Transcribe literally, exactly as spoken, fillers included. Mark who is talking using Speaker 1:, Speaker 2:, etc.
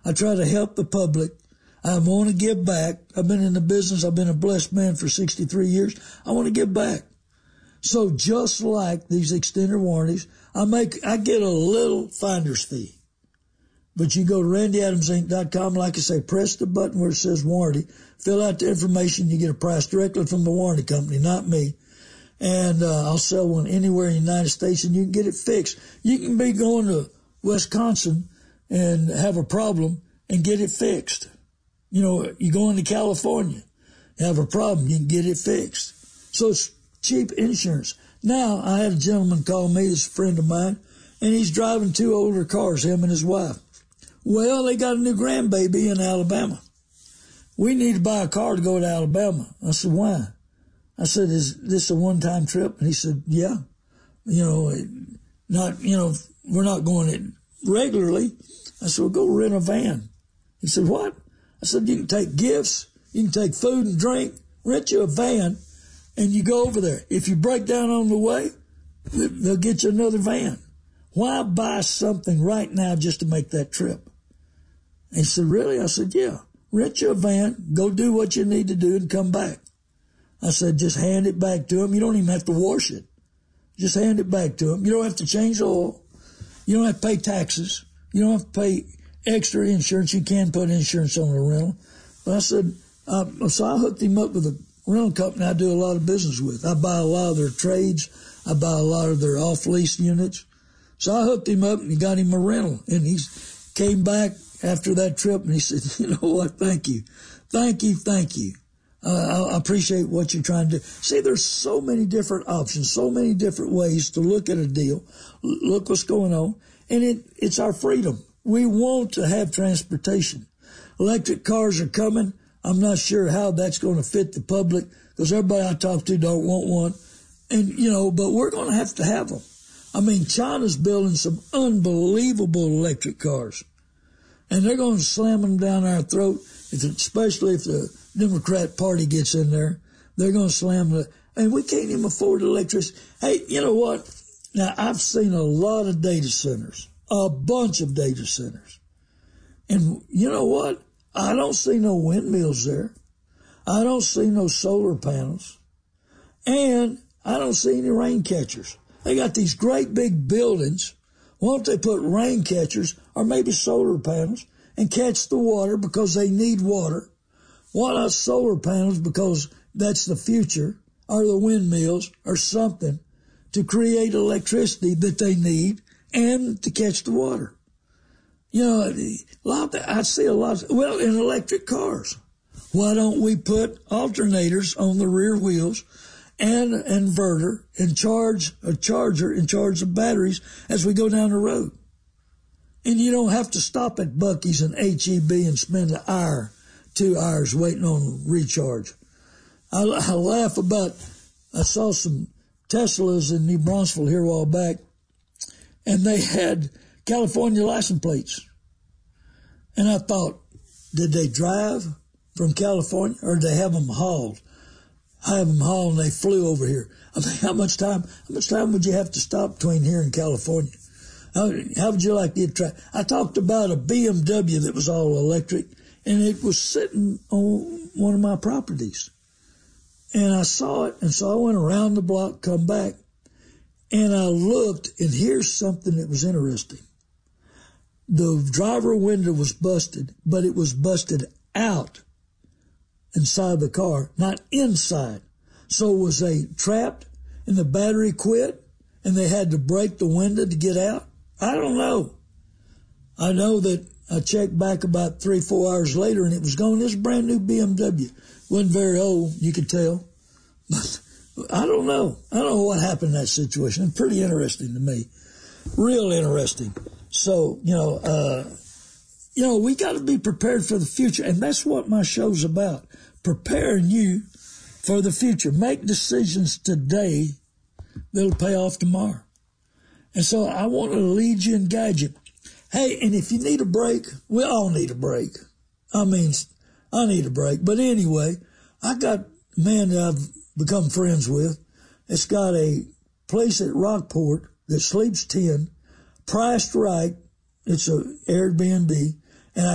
Speaker 1: I try to help the public. I want to give back. I've been in the business. I've been a blessed man for sixty-three years. I want to give back. So just like these extended warranties, I make, I get a little finder's fee. But you go to randy adams inc dot com, like I say, press the button where it says warranty, fill out the information, you get a price directly from the warranty company, not me. And uh, I'll sell one anywhere in the United States, and you can get it fixed. You can be going to Wisconsin and have a problem and get it fixed. You know, you go into California, have a problem, you can get it fixed. So it's cheap insurance. Now, I had a gentleman call me, this friend of mine, and he's driving two older cars, him and his wife. Well, they got a new grandbaby in Alabama. We need to buy a car to go to Alabama. I said, why? I said, is this a one-time trip? And he said, yeah. You know, not, you know, we're not going it regularly. I said, well, go rent a van. He said, what? I said, you can take gifts, you can take food and drink, rent you a van, and you go over there. If you break down on the way, they'll get you another van. Why buy something right now just to make that trip? And he said, really? I said, yeah. Rent you a van, go do what you need to do and come back. I said, just hand it back to him. You don't even have to wash it. Just hand it back to him. You don't have to change the oil. You don't have to pay taxes. You don't have to pay extra insurance. You can put insurance on a rental. But I said, uh, so I hooked him up with a rental company I do a lot of business with. I buy a lot of their trades. I buy a lot of their off-lease units. So I hooked him up and got him a rental. And he came back after that trip and he said, you know what, thank you. Thank you, thank you. Uh, I appreciate what you're trying to do. See, there's so many different options, so many different ways to look at a deal. Look what's going on. And it, it's our freedom. We want to have transportation. Electric cars are coming. I'm not sure how that's going to fit the public because everybody I talk to don't want one. And, you know, but we're going to have to have them. I mean, China's building some unbelievable electric cars. And they're going to slam them down our throat, if it, especially if the Democrat Party gets in there. They're going to slam the, and we can't even afford electricity. Hey, you know what? Now, I've seen a lot of data centers, a bunch of data centers. And you know what? I don't see no windmills there. I don't see no solar panels. And I don't see any rain catchers. They got these great big buildings. Why don't they put rain catchers or maybe solar panels and catch the water because they need water? Why not solar panels because that's the future, or the windmills or something to create electricity that they need and to catch the water? You know, a lot of, I see a lot of, well, in electric cars. Why don't we put alternators on the rear wheels and an inverter and charge a charger and charge the batteries as we go down the road? And you don't have to stop at Buc-ee's and H E B and spend an hour, two hours waiting on recharge. I, I laugh about, I saw some Teslas in New Braunfels here a while back, and they had California license plates. And I thought, did they drive from California or did they have them hauled? I have them hauled and they flew over here. I mean, how much time, how much time would you have to stop between here and California? How, how would you like to try? I talked about a B M W that was all electric, and it was sitting on one of my properties. And I saw it, and so I went around the block, come back, and I looked, and here's something that was interesting. The driver window was busted, but it was busted out inside the car, not inside. So was they trapped and the battery quit and they had to break the window to get out? I don't know. I know that I checked back about three, four hours later and it was gone. This brand new B M W. Wasn't very old, you could tell. But I don't know. I don't know what happened in that situation. It's pretty interesting to me. Real interesting. So, you know, uh, you know, we got to be prepared for the future. And that's what my show's about. Preparing you for the future. Make decisions today that'll pay off tomorrow. And so I want to lead you and guide you. Hey, and if you need a break, we all need a break. I mean, I need a break. But anyway, I got a man that I've become friends with. It's got a place at Rockport that sleeps ten, priced right. It's a Airbnb.